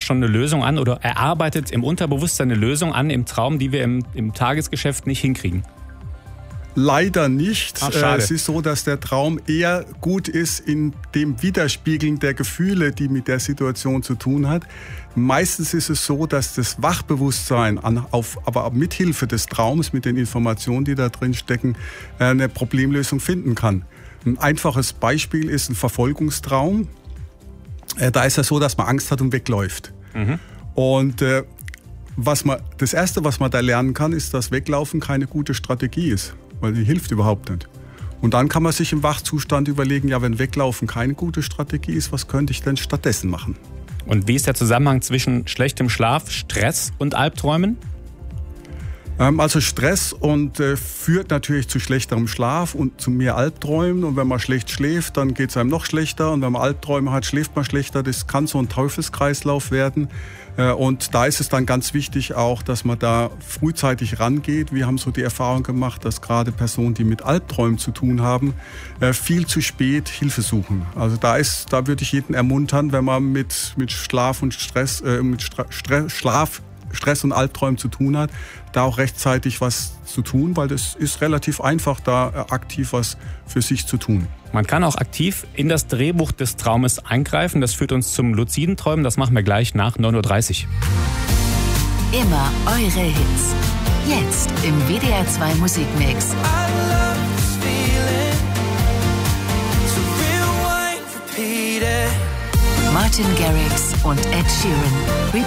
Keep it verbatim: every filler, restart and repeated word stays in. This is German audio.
schon eine Lösung an oder erarbeitet im Unterbewusstsein eine Lösung an im Traum, die wir im, im Tagesgeschäft nicht hinkriegen? Leider nicht. Ach, schade. Es ist so, dass der Traum eher gut ist in dem Widerspiegeln der Gefühle, die mit der Situation zu tun hat. Meistens ist es so, dass das Wachbewusstsein, an, auf, aber mit Hilfe des Traums, mit den Informationen, die da drin stecken, eine Problemlösung finden kann. Ein einfaches Beispiel ist ein Verfolgungstraum. Da ist es so, dass man Angst hat und wegläuft. Mhm. Und äh, was man, das Erste, was man da lernen kann, ist, dass Weglaufen keine gute Strategie ist. Weil die hilft überhaupt nicht. Und dann kann man sich im Wachzustand überlegen, ja, wenn Weglaufen keine gute Strategie ist, was könnte ich denn stattdessen machen? Und wie ist der Zusammenhang zwischen schlechtem Schlaf, Stress und Albträumen? Ähm, also Stress und äh, führt natürlich zu schlechterem Schlaf und zu mehr Albträumen. Und wenn man schlecht schläft, dann geht es einem noch schlechter. Und wenn man Albträume hat, schläft man schlechter. Das kann so ein Teufelskreislauf werden. Und da ist es dann ganz wichtig auch, dass man da frühzeitig rangeht. Wir haben so die Erfahrung gemacht, dass gerade Personen, die mit Albträumen zu tun haben, viel zu spät Hilfe suchen. Also da ist, da würde ich jeden ermuntern, wenn man mit, mit Schlaf und Stress, äh, mit Stress, Schlaf, Stress und Albträumen zu tun hat, da auch rechtzeitig was zu tun, weil das ist relativ einfach, da aktiv was für sich zu tun. Man kann auch aktiv in das Drehbuch des Traumes eingreifen. Das führt uns zum luziden Träumen. Das machen wir gleich nach neun Uhr dreißig. Immer eure Hits. Jetzt im W D R zwei Musikmix. Martin Garrix und Ed Sheeran.